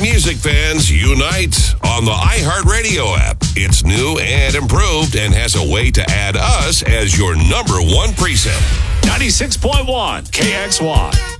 music fans unite on the iHeartRadio app. It's new and improved and has a way to add us as your number one preset. 96.1 KXY.